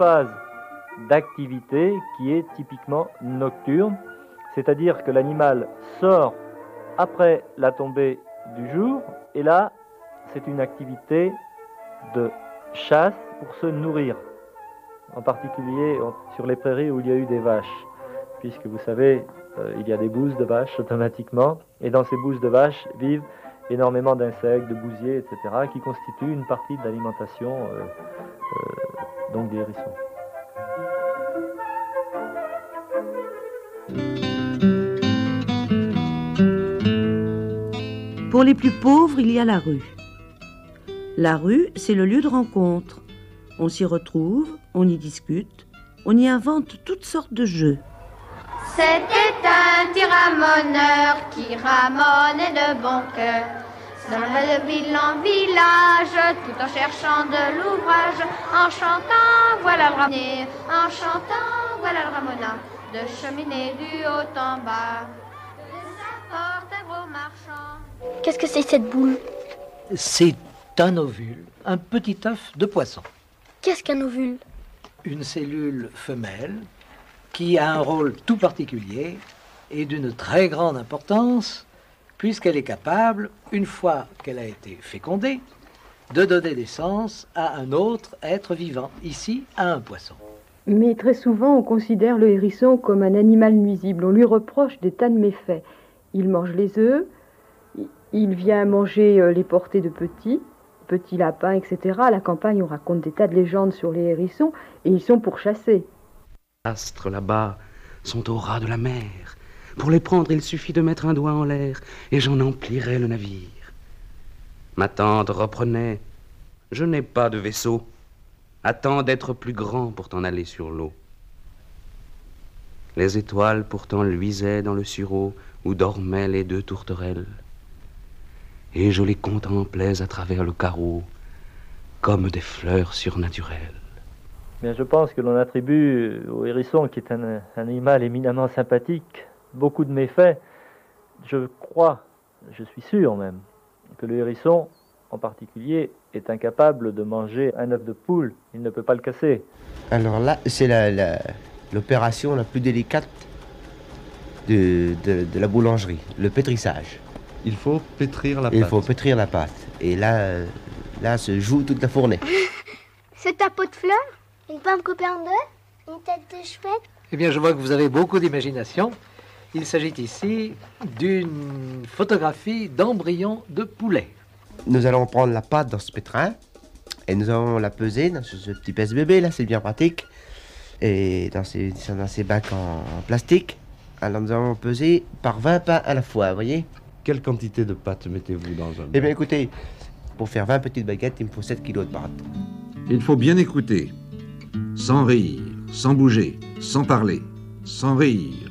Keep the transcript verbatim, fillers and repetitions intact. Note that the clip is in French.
phase d'activité qui est typiquement nocturne, c'est-à-dire que l'animal sort après la tombée du jour, et là, c'est une activité de chasse pour se nourrir, en particulier sur les prairies où il y a eu des vaches, puisque vous savez, euh, il y a des bouses de vaches automatiquement, et dans ces bouses de vaches vivent énormément d'insectes, de bousiers, et cetera, qui constituent une partie de l'alimentation euh, euh, donc des hérissons. Pour les plus pauvres, il y a la rue. La rue, c'est le lieu de rencontre. On s'y retrouve, on y discute, on y invente toutes sortes de jeux. C'était un petit ramoneur qui ramonait de bon cœur. Dans le ville en village, tout en cherchant de l'ouvrage, en chantant voilà le ramoneur, en chantant voilà le ramoneur, de cheminée du haut en bas, de sa porte un gros marchand. Qu'est-ce que c'est cette boule? C'est un ovule, un petit œuf de poisson. Qu'est-ce qu'un ovule? Une cellule femelle qui a un rôle tout particulier et d'une très grande importance, puisqu'elle est capable, une fois qu'elle a été fécondée, de donner naissance à un autre être vivant, ici à un poisson. Mais très souvent, on considère le hérisson comme un animal nuisible. On lui reproche des tas de méfaits. Il mange les œufs, il vient manger les portées de petits, petits lapins, et cetera. À la campagne, on raconte des tas de légendes sur les hérissons, et ils sont pourchassés. Les astres là-bas sont au ras de la mer. Pour les prendre, il suffit de mettre un doigt en l'air, et j'en emplirai le navire. Ma tante reprenait, je n'ai pas de vaisseau. Attends d'être plus grand pour t'en aller sur l'eau. Les étoiles pourtant luisaient dans le sureau où dormaient les deux tourterelles. Et je les contemplais à travers le carreau comme des fleurs surnaturelles. Bien, je pense que l'on attribue au hérisson, qui est un, un animal éminemment sympathique, beaucoup de méfaits. Je crois, je suis sûr même, que le hérisson, en particulier, est incapable de manger un œuf de poule. Il ne peut pas le casser. Alors là, c'est la, la, l'opération la plus délicate de, de, de la boulangerie, le pétrissage. Il faut pétrir la pâte. Il faut pétrir la pâte. Et là, là se joue toute la fournée. C'est ta peau de fleurs? Une pomme coupée en deux? Une tête de chouette? Eh bien, je vois que vous avez beaucoup d'imagination. Il s'agit ici d'une photographie d'embryon de poulet. Nous allons prendre la pâte dans ce pétrin et nous allons la peser dans ce, ce petit pèse-bébé, là, c'est bien pratique. Et dans ces, dans ces bacs en, en plastique. Alors nous allons peser par vingt pains à la fois, vous voyez? Quelle quantité de pâte mettez-vous dans un bac? Eh bien écoutez, pour faire vingt petites baguettes, il me faut sept kilos de pâte. Il faut bien écouter, sans rire, sans bouger, sans parler, sans rire,